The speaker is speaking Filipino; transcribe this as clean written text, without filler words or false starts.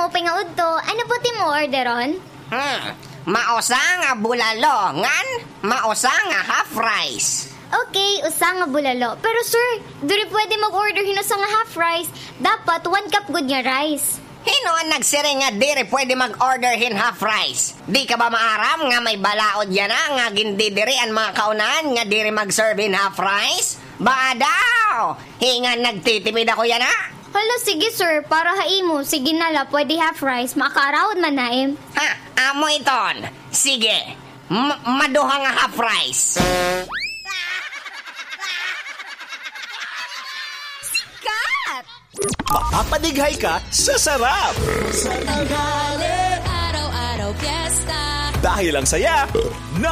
mo pingaudto, ano po ti mo orderon? Mausa nga bulalo, ngan mausa nga half rice. Okay, usa nga bulalo. Pero sir, duri pwede mag-order hinusa nga half rice. Dapat 1 cup good nga rice. Hino ang nagsiri nga diri pwede mag-order hin half rice? Di ka ba maaram nga may balaod yan nga gindidiri ang mga kaunahan nga diri mag-serve hin half rice? Baka daw! Hingan nagtitipid ako yan Hala, sige sir, para haimo. Sige nala, pwede half rice. Makakarawad man naim. Amo iton. Sige, maduha nga half rice. Mapapadighay ka sa sarap. Sa tanghali, araw-araw fiesta. Dahil ang saya